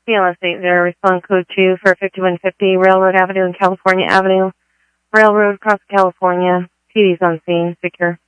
BLS 80, respond code 2 for 5150 Railroad Avenue and California Avenue. Railroad across California. PD's on scene, secure.